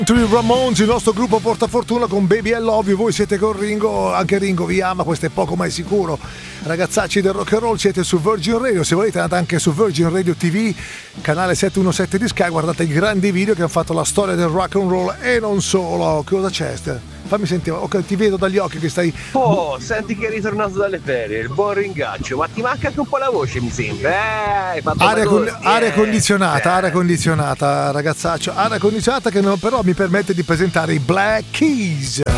I Ramones, il nostro gruppo portafortuna con Baby I Love You. Voi siete con Ringo, anche Ringo vi ama, questo è poco ma è sicuro. Ragazzacci del rock and roll, siete su Virgin Radio. Se volete andate anche su Virgin Radio TV, canale 717 di Sky, guardate i grandi video che hanno fatto la storia del rock and roll e non solo. Cosa c'è? Fammi sentire, ok, ti vedo dagli occhi che stai... Oh, senti che è ritornato dalle ferie, il buon Ringaccio, ma ti manca anche un po' la voce, mi sembra. Hai fatto aria condizionata, ragazzaccio, aria condizionata che però mi permette di presentare i Black Keys.